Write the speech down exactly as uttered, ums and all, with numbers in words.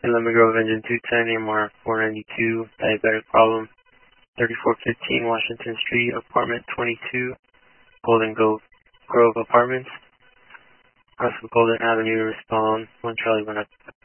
Lemon Grove Engine two ten, A M R four ninety-two, diabetic problem, thirty-four fifteen Washington Street, apartment twenty-two, Golden Grove, Grove Apartments. Russell Golden Avenue, respond, one Charlie one up.